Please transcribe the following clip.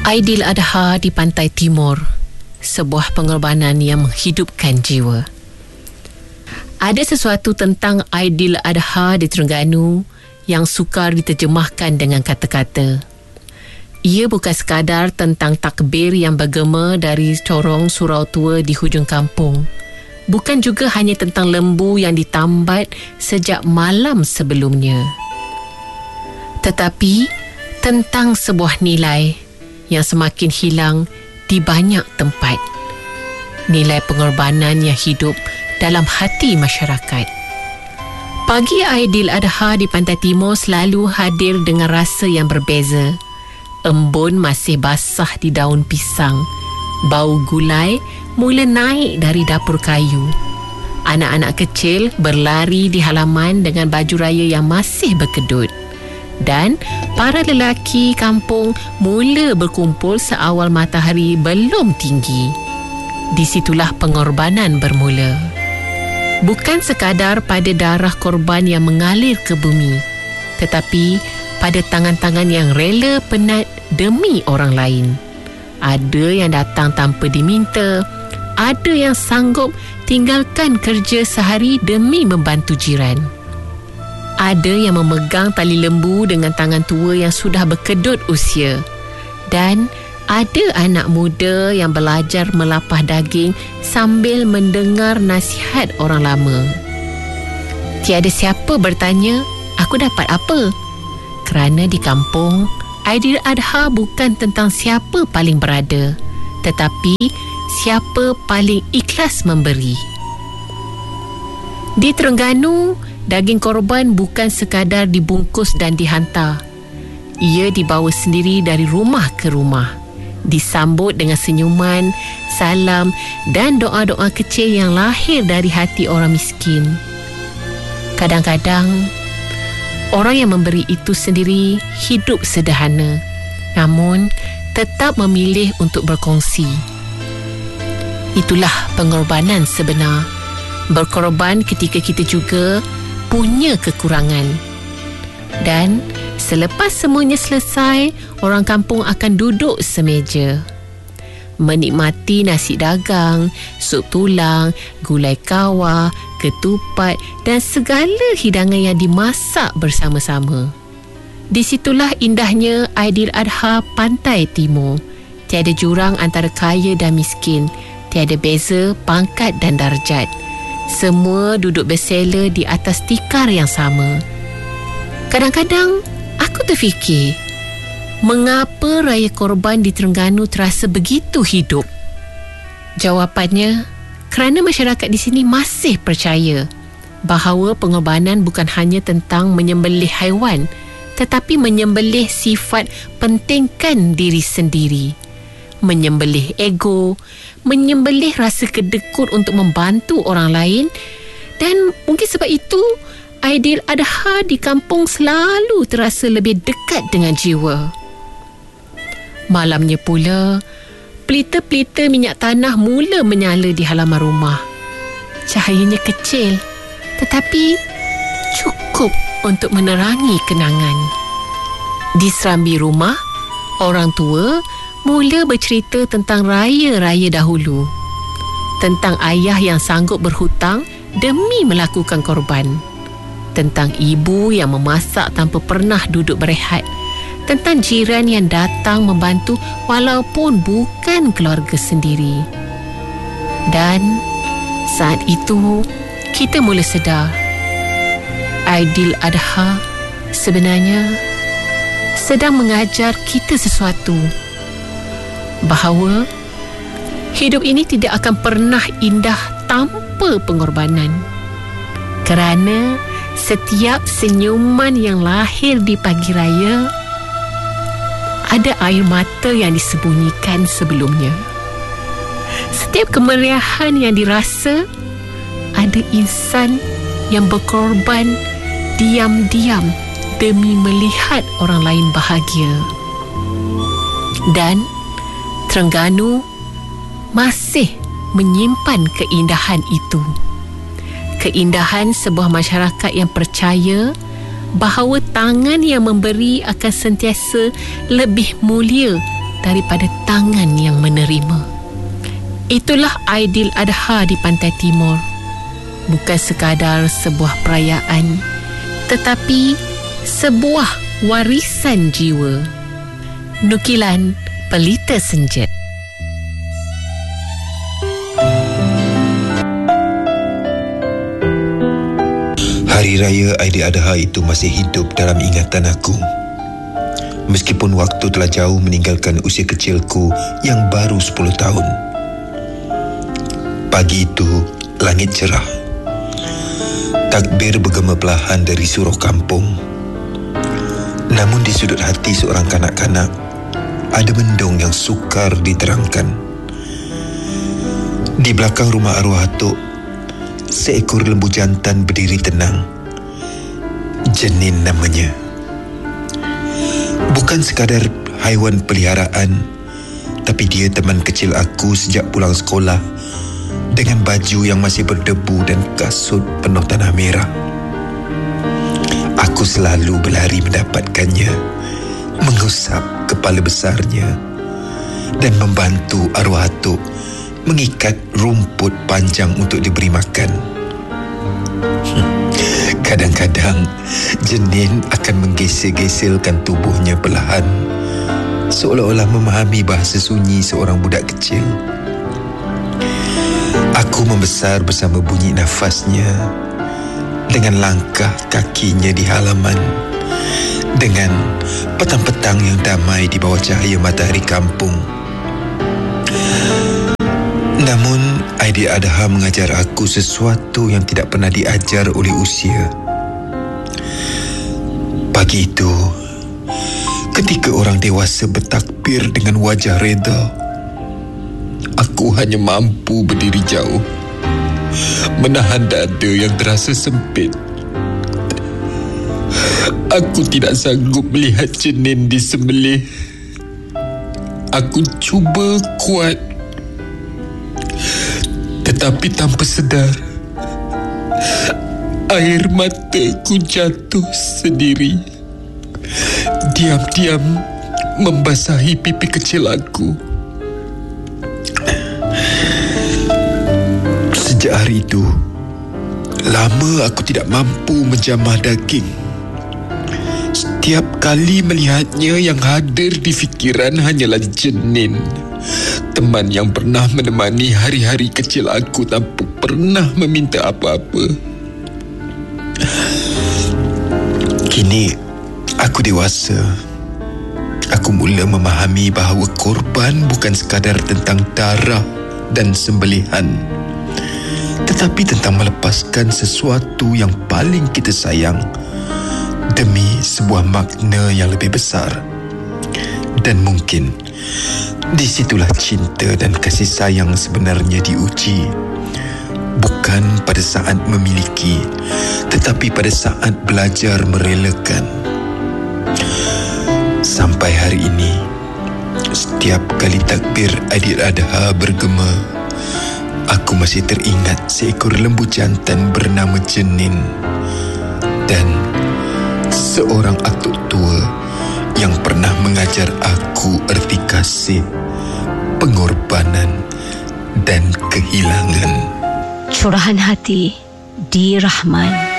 Aidiladha di Pantai Timur, sebuah pengorbanan yang menghidupkan jiwa. Ada sesuatu tentang Aidiladha di Terengganu yang sukar diterjemahkan dengan kata-kata. Ia bukan sekadar tentang takbir yang bergema dari corong surau tua di hujung kampung. Bukan juga hanya tentang lembu yang ditambat sejak malam sebelumnya. Tetapi tentang sebuah nilai yang semakin hilang di banyak tempat. Nilai pengorbanan yang hidup dalam hati masyarakat. Pagi Aidiladha di Pantai Timur selalu hadir dengan rasa yang berbeza. Embun masih basah di daun pisang. Bau gulai mula naik dari dapur kayu. Anak-anak kecil berlari di halaman dengan baju raya yang masih berkedut. Dan para lelaki kampung mula berkumpul seawal matahari belum tinggi. Di situlah pengorbanan bermula. Bukan sekadar pada darah korban yang mengalir ke bumi, tetapi pada tangan-tangan yang rela penat demi orang lain. Ada yang datang tanpa diminta, ada yang sanggup tinggalkan kerja sehari demi membantu jiran. Ada yang memegang tali lembu dengan tangan tua yang sudah berkedut usia. Dan ada anak muda yang belajar melapah daging sambil mendengar nasihat orang lama. Tiada siapa bertanya, aku dapat apa? Kerana di kampung, Aidiladha bukan tentang siapa paling berada, tetapi siapa paling ikhlas memberi. Di Terengganu, daging korban bukan sekadar dibungkus dan dihantar. Ia dibawa sendiri dari rumah ke rumah. Disambut dengan senyuman, salam dan doa-doa kecil yang lahir dari hati orang miskin. Kadang-kadang, orang yang memberi itu sendiri hidup sederhana, namun tetap memilih untuk berkongsi. Itulah pengorbanan sebenar. Berkorban ketika kita juga punya kekurangan. Dan selepas semuanya selesai, orang kampung akan duduk semeja, menikmati nasi dagang, sup tulang, gulai kawar, ketupat dan segala hidangan yang dimasak bersama-sama. Di situlah indahnya Aidiladha Pantai Timur. Tiada jurang antara kaya dan miskin, tiada beza pangkat dan darjat. Semua duduk bersela di atas tikar yang sama. Kadang-kadang aku terfikir, mengapa raya korban di Terengganu terasa begitu hidup? Jawapannya, kerana masyarakat di sini masih percaya bahawa pengorbanan bukan hanya tentang menyembelih haiwan, tetapi menyembelih sifat pentingkan diri sendiri. Menyembelih ego, menyembelih rasa kedekut untuk membantu orang lain. Dan mungkin sebab itu Aidiladha di kampung selalu terasa lebih dekat dengan jiwa. Malamnya pula, pelita-pelita minyak tanah mula menyala di halaman rumah. Cahayanya kecil, tetapi cukup untuk menerangi kenangan. Di serambi rumah, orang tua mula bercerita tentang raya-raya dahulu. Tentang ayah yang sanggup berhutang demi melakukan korban. Tentang ibu yang memasak tanpa pernah duduk berehat. Tentang jiran yang datang membantu walaupun bukan keluarga sendiri. Dan saat itu, kita mula sedar Aidiladha sebenarnya sedang mengajar kita sesuatu. Bahawa hidup ini tidak akan pernah indah tanpa pengorbanan. Kerana setiap senyuman yang lahir di pagi raya, ada air mata yang disembunyikan sebelumnya. Setiap kemeriahan yang dirasa, ada insan yang berkorban diam-diam demi melihat orang lain bahagia. Dan Terengganu masih menyimpan keindahan itu. Keindahan sebuah masyarakat yang percaya bahawa tangan yang memberi akan sentiasa lebih mulia daripada tangan yang menerima. Itulah Aidiladha di Pantai Timur. Bukan sekadar sebuah perayaan, tetapi sebuah warisan jiwa. Nukilan Pelita Senja. Hari Raya Aidiladha itu masih hidup dalam ingatan aku. Meskipun waktu telah jauh meninggalkan usia kecilku yang baru 10 tahun. Pagi itu, langit cerah. Takbir bergema perlahan dari surau kampung. Namun di sudut hati seorang kanak-kanak, ada mendung yang sukar diterangkan. Di belakang rumah arwah atuk, seekor lembu jantan berdiri tenang. Jenin namanya. Bukan sekadar haiwan peliharaan, tapi dia teman kecil aku sejak pulang sekolah, dengan baju yang masih berdebu dan kasut penuh tanah merah. Aku selalu berlari mendapatkannya, mengusap kepala besarnya dan membantu arwah atuk mengikat rumput panjang untuk diberi makan. Kadang-kadang Jenin akan menggesel-geselkan tubuhnya perlahan, seolah-olah memahami bahasa sunyi seorang budak kecil. Aku membesar bersama bunyi nafasnya, dengan langkah kakinya di halaman, dengan petang-petang yang damai di bawah cahaya matahari kampung. Namun, Aidiladha mengajar aku sesuatu yang tidak pernah diajar oleh usia. Pagi itu, ketika orang dewasa bertakbir dengan wajah reda, aku hanya mampu berdiri jauh, menahan dada yang terasa sempit. Aku tidak sanggup melihat Jenin disembelih. Aku cuba kuat, tetapi tanpa sedar, air mataku jatuh sendiri, diam-diam membasahi pipi kecil aku. Sejak hari itu, lama aku tidak mampu menjamah daging. Setiap kali melihatnya, yang hadir di fikiran hanyalah Jenin, teman yang pernah menemani hari-hari kecil aku tanpa pernah meminta apa-apa. Kini, aku dewasa. Aku mula memahami bahawa korban bukan sekadar tentang darah dan sembelihan, tetapi tentang melepaskan sesuatu yang paling kita sayang demi sebuah makna yang lebih besar. Dan mungkin di situlah cinta dan kasih sayang sebenarnya diuji. Bukan pada saat memiliki, tetapi pada saat belajar merelakan. Sampai hari ini, setiap kali takbir Aidiladha bergema, aku masih teringat seekor lembu jantan bernama Jenin dan seorang atuk tua yang pernah mengajar aku erti kasih, pengorbanan dan kehilangan. Curahan hati di Rahman.